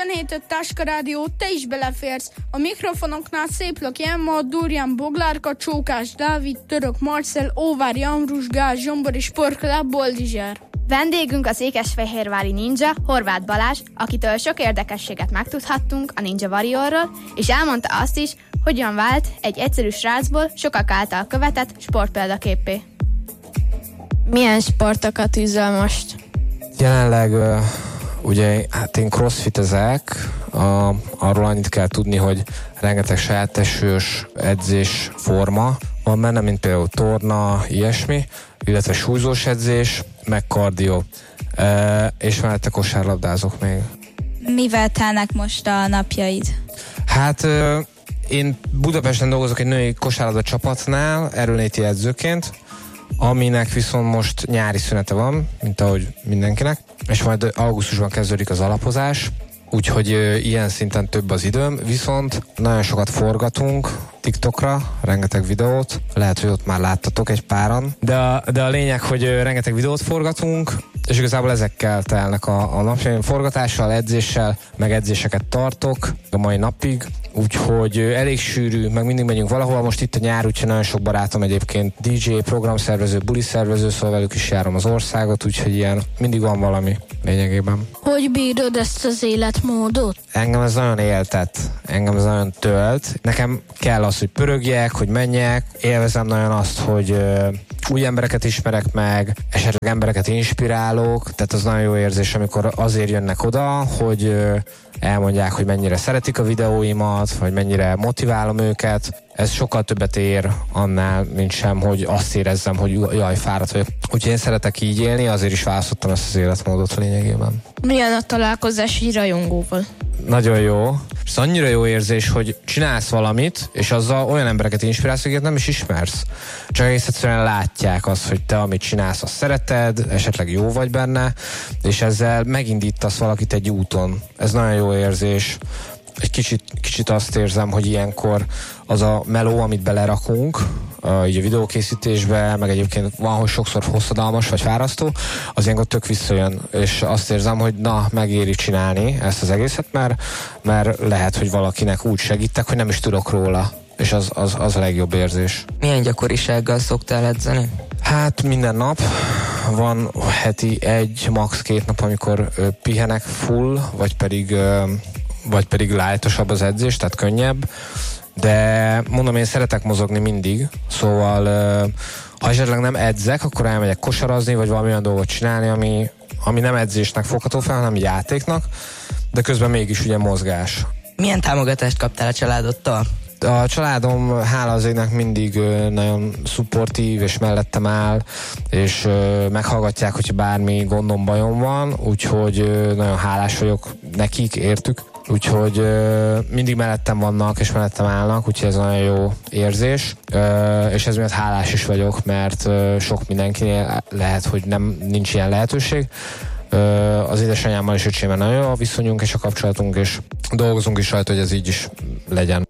17 Táska Rádió, te is beleférsz. A mikrofonoknál Széplök Emma, Durján Boglárka, Csókás Dávid, Török Marcel, Óvári Ambrus, Gál Zsombor és Porkolá Boldizsár. Vendégünk az ékesfehérvári ninja, Horváth Balázs, akitől sok érdekességet megtudhattunk a Ninja Warriorról, és elmondta azt is, hogyan vált egy egyszerű srácból sokak által követett sportpéldaképpé. Milyen sportokat űzöl most? Jelenleg ugye hát én crossfitezek, arról annyit kell tudni, hogy rengeteg saját testős edzés forma van benne, mint például torna, ilyesmi, illetve súlyzós edzés, meg kardió, és mellette kosárlabdázok még. Mivel telnek most a napjaid? Hát én Budapesten dolgozok egy női kosárlabda csapatnál, erőléti edzőként, aminek viszont most nyári szünete van, mint ahogy mindenkinek, és majd augusztusban kezdődik az alapozás, úgyhogy ilyen szinten több az időm, viszont nagyon sokat forgatunk TikTokra, rengeteg videót, lehet, hogy ott már láttatok egy páran, de a lényeg, hogy rengeteg videót forgatunk, és igazából ezekkel telnek a napjaim, forgatással, edzéssel, meg edzéseket tartok a mai napig, úgyhogy elég sűrű, meg mindig megyünk valahol, most itt a nyár, úgyhogy nagyon sok barátom egyébként DJ, programszervező, buliszervező, szóval velük is járom az országot, úgyhogy ilyen mindig van valami lényegében. Hogy bírod ezt az életmódot? Engem ez nagyon éltet, engem ez nagyon tölt. Nekem kell az, hogy pörögjek, hogy menjek, élvezem nagyon azt, hogy új embereket ismerek meg, esetleg embereket inspirálok, tehát az nagyon jó érzés, amikor azért jönnek oda, hogy elmondják, hogy mennyire szeretik a videóimat, vagy mennyire motiválom őket. Ez sokkal többet ér annál, mint sem, hogy azt érezzem, hogy jaj, fáradt vagyok. Úgyhogy én szeretek így élni, azért is választottam ezt az életmódot lényegében. Milyen a találkozás egy rajongóval? Nagyon jó. És annyira jó érzés, hogy csinálsz valamit, és azzal olyan embereket inspirálsz, akiket nem is ismersz. Csak egész egyszerűen látják azt, hogy te, amit csinálsz, azt szereted, esetleg jó vagy benne, és ezzel megindítasz valakit egy úton. Ez nagyon jó érzés. Egy kicsit azt érzem, hogy ilyenkor az a meló, amit belerakunk, így a videókészítésbe, meg egyébként van, hogy sokszor hosszadalmas vagy fárasztó, az ilyenkor tök visszajön, és azt érzem, hogy na, megéri csinálni ezt az egészet, mert lehet, hogy valakinek úgy segítek, hogy nem is tudok róla, és az a legjobb érzés. Milyen gyakorisággal szoktál edzeni? Hát minden nap, van heti 1, max. 2 nap, amikor pihenek full, vagy pedig lightosabb az edzés, tehát könnyebb, de mondom, én szeretek mozogni mindig, szóval ha esetleg nem edzek, akkor elmegyek kosarazni, vagy valami olyan dolgot csinálni, ami nem edzésnek fogható fel, hanem játéknak, de közben mégis ugye mozgás. Milyen támogatást kaptál a családodtól? A családom, hála az égnek, mindig nagyon szupportív, és mellettem áll, és meghallgatják, hogyha bármi gondom, bajom van, úgyhogy nagyon hálás vagyok nekik, értük. Úgyhogy mindig mellettem vannak, és mellettem állnak, úgyhogy ez nagyon jó érzés, és ez miatt hálás is vagyok, mert sok mindenkinél lehet, hogy nincs ilyen lehetőség. Az édesanyámmal és öcsémmel nagyon jó a viszonyunk és a kapcsolatunk, és dolgozunk is rajta, hogy ez így is legyen.